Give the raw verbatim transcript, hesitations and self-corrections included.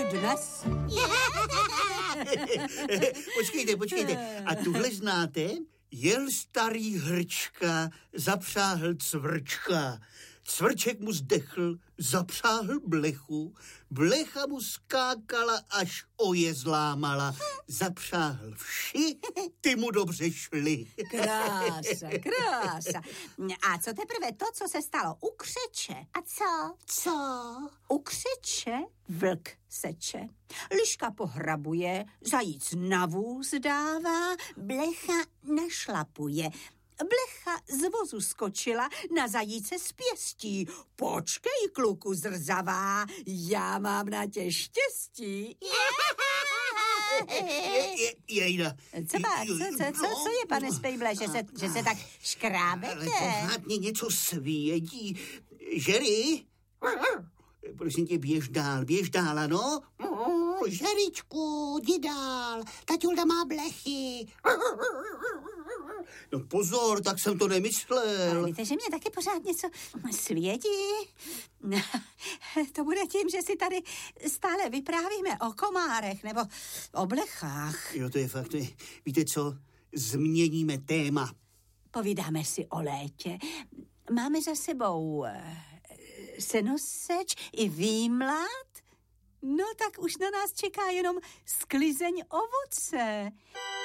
dnes. Počkejte, počkejte. A tuhle znáte? Jel starý hrčka, zapřáhl cvrčka. Cvrček mu zdechl, zapřáhl blechu, blecha mu skákala, až oje zlámala. Zapřáhl vši, ty mu dobře šly. Krása, krása. A co teprve to, co se stalo u křeče? A co? Co? U křeče vlk seče. Liška pohrabuje, zajíc na vůz dává, blecha našlapuje. Blecha z vozu skočila, na zajíce z pěstí. Počkej, kluku zrzavá, já mám na tě štěstí. Je, je, jejda. Co pak? Co, co, co, co je, pane Spejble, že se, že se tak škrábete? Ale pořád mě něco svědí. Žery? Prosím tě, běž dál, běž dál, ano? Oh, Žeričku, jdi dál, taťulda má blechy. No pozor, tak jsem to nemyslel. Ale víte, že mě taky pořád něco svědí. To bude tím, že si tady stále vyprávíme o komárech nebo o blechách. Jo, to je fakt. To je, víte co? Změníme téma. Povídáme si o létě. Máme za sebou senoseč i výmlad. No tak už na nás čeká jenom sklizeň ovoce.